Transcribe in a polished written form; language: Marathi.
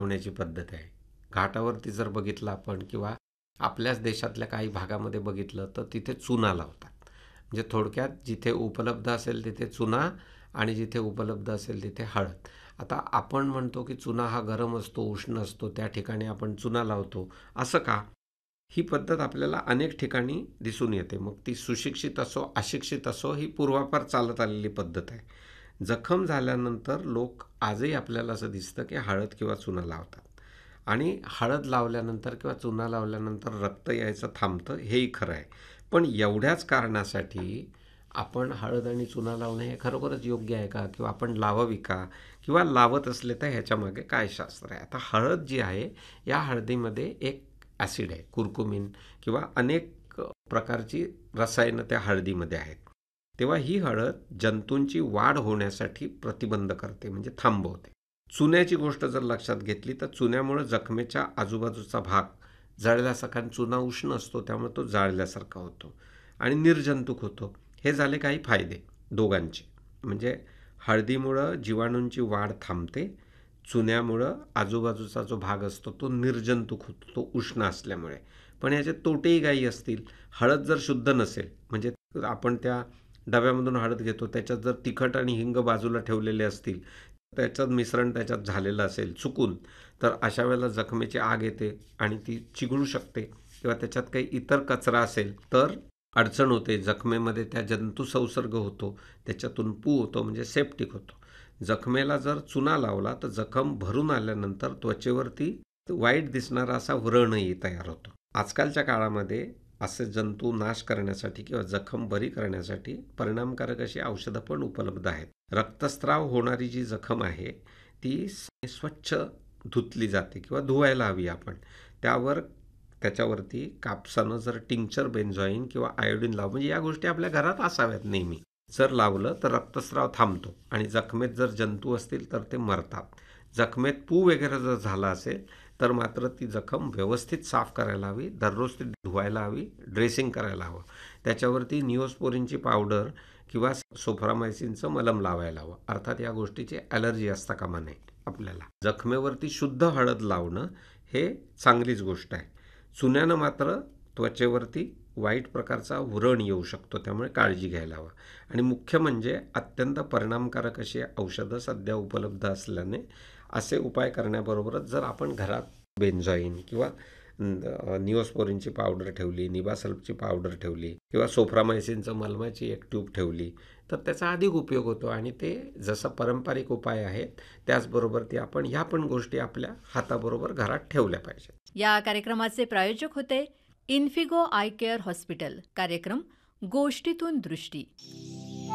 होण्याची पद्धत आहे. घाटावरती जर बघितलं आपण किंवा आपल्याच देशातल्या काही भागामध्ये बघितलं तर तिथे चुना लावतात. म्हणजे थोडक्यात जिथे उपलब्ध असेल तिथे चुना आणि जिथे उपलब्ध असेल तिथे हळद. आता आपण म्हणतो की चुना हा गरम असतो, उष्ण असतो, त्या ठिकाणी आपण चुना लावतो. असं का? ही पद्धत आपल्याला अनेक ठिकाणी दिसून येते. मग ती सुशिक्षित असो, अशिक्षित असो, ही पूर्वापार चालत आलेली पद्धत आहे. जखम झाल्यानंतर लोक आजही आपल्याला असं दिसतं की हळद किंवा चुना लावतात. आणि हळद लावल्यानंतर किंवा चुना लावल्यानंतर रक्त यायचं थांबतं, हेही खरं आहे. पण एवढ्याच कारणासाठी आपण हळद आणि चुना लावणे हे खरोखरच योग्य आहे का? किंवा आपण लावावी का? किंवा लावत असले तर ह्याच्यामागे काय शास्त्र आहे? आता हळद जी आहे, या हळदीमध्ये एक ॲसिड आहे, कुर्कुमिन, किंवा अनेक प्रकारची रसायनं त्या हळदीमध्ये आहेत. तेव्हा ही हळद जंतूंची वाढ होण्यासाठी प्रतिबंध करते, म्हणजे थांबवते. चुन्याची गोष्ट जर लक्षात घेतली तर चुन्यामुळे जखमेच्या आजूबाजूचा भाग जळल्यासारखा, कारण चुना उष्ण असतो त्यामुळे तो जाळल्यासारखा होतो आणि निर्जंतुक होतो. हे झाले काही फायदे दोघांचे. म्हणजे हळदीमुळं जीवाणूंची वाढ थांबते, चुन्यामुळं आजूबाजूचा जो भाग असतो तो निर्जंतुक होतो, तो उष्ण असल्यामुळे. पण याचे तोटेही काही असतील. हळद जर शुद्ध नसेल, म्हणजे आपण त्या डब्यामधून हळद घेतो, त्याच्यात जर तिखट आणि हिंग बाजूला ठेवलेले असतील, त्याच्यात मिश्रण त्याच्यात झालेलं असेल चुकून, तर अशा वेळेला जखमेची आग येते आणि ती चिघळू शकते. किंवा त्याच्यात काही इतर कचरा असेल तर अडचण होते, जखमेमध्ये त्या जंतू संसर्ग होतो, त्याच्यातून पू होतो, म्हणजे सेप्टिक होतो. जखमेला जर चुना लावला तर जखम भरून आल्यानंतर त्वचेवरती वाईट दिसणारा असा व्रणही तयार होतो. आजकालच्या काळामध्ये असे जंतू नाश करण्यासाठी किंवा जखम बरी करण्यासाठी परिणामकारक अशी औषधं पण उपलब्ध आहेत. रक्तस्राव होणारी जी जखम आहे ती स्वच्छ धुतली जाते किंवा धुवायला हवी आपण. त्याच्यावरती कापसानं जर टिंक्चर बेन्झॉईन किंवा आयोडीन लावलं, म्हणजे या गोष्टी आपल्या घरात असाव्यात नेहमी. जर लावलं तर रक्तस्राव थांबतो आणि जखमेत जर जंतू असतील तर ते मरतात. जखमेत पू वगैरे जर झाला असेल तर मात्र ती जखम व्यवस्थित साफ करायला हवी, दररोज ती धुवायला हवी, ड्रेसिंग करायला हवं. त्याच्यावरती निओस्पोरिनची पावडर किंवा सोफ्रामायसिनचं मलम लावायला हवं. अर्थात या गोष्टीची ॲलर्जी असता कामा नये आपल्याला. जखमेवरती शुद्ध हळद लावणं हे चांगलीच गोष्ट आहे. चुन्यानं मात्र त्वचेवरती वाईट प्रकारचा व्रण येऊ शकतो, त्यामुळे काळजी घ्यायला हवं. आणि मुख्य म्हणजे अत्यंत परिणामकारक अशी औषधं सध्या उपलब्ध असल्याने असे उपाय करण्याबरोबरच जर आपण घरात बेन्झॉईन किंवा निओस्पोरिनची पावडर ठेवली, निबासल्फची पावडर ठेवली किंवा सोफ्रामायसिनचं मलमाची एक ट्यूब ठेवली तर त्याचा अधिक उपयोग होतो. आणि ते जसं पारंपरिक उपाय आहेत त्याचबरोबर ते आपण ह्या पण गोष्टी आपल्या हाताबरोबर घरात ठेवल्या पाहिजेत. या कार्यक्रमाचे प्रायोजक होते इन्फिगो आय केअर हॉस्पिटल. कार्यक्रम गोष्टीतून दृष्टी.